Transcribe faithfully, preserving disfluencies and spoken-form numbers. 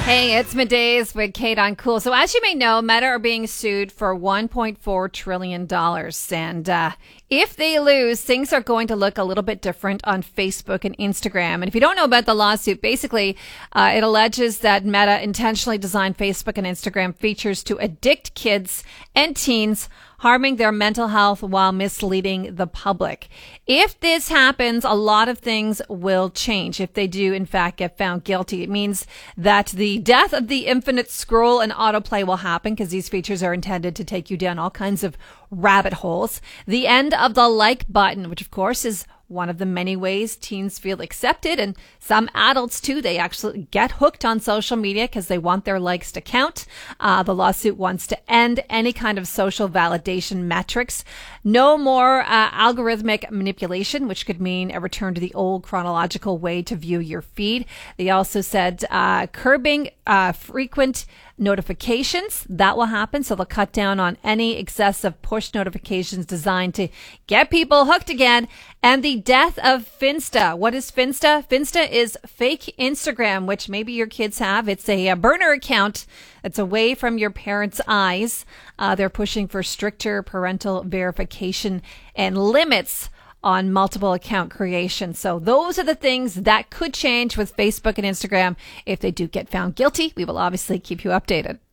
Hey, it's Middays with Kate on Cool. So as you may know, Meta are being sued for one point four trillion dollars. And uh, if they lose, things are going to look a little bit different on Facebook and Instagram. And if you don't know about the lawsuit, basically uh, it alleges that Meta intentionally designed Facebook and Instagram features to addict kids and teens, harming their mental health while misleading the public. If this happens, a lot of things will change. If they do, in fact, get found guilty, it means that the death of the infinite scroll and autoplay will happen, because these features are intended to take you down all kinds of rabbit holes. The end of the like button, which of course is one of the many ways teens feel accepted, and some adults too. They actually get hooked on social media because they want their likes to count. Uh, the lawsuit wants to end any kind of social validation metrics. No more uh, algorithmic manipulation, which could mean a return to the old chronological way to view your feed. They also said uh, curbing uh, frequent notifications. That will happen. So they'll cut down on any excessive push notifications designed to get people hooked again. And the death of Finsta. What is Finsta? Finsta is fake Instagram, which maybe your kids have. It's a, a burner account that's away from your parents' eyes. Uh, they're pushing for stricter parental verification and limits on multiple account creation. So those are the things that could change with Facebook and Instagram. If they do get found guilty, we will obviously keep you updated.